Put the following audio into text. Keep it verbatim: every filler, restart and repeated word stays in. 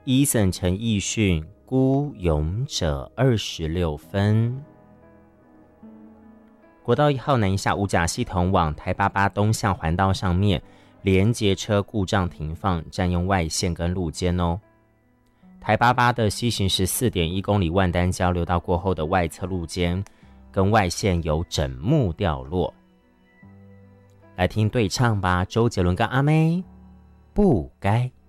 Eason 陈奕迅《孤勇者》二十六分。国道一号南下五甲系统往台八八东向环道上面，连接车故障停放，占用外线跟路肩哦。台八八的西行十四点一公里万丹交流道过后的外侧路肩跟外线有枕木掉落。来听对唱吧，周杰伦跟阿妹，不该。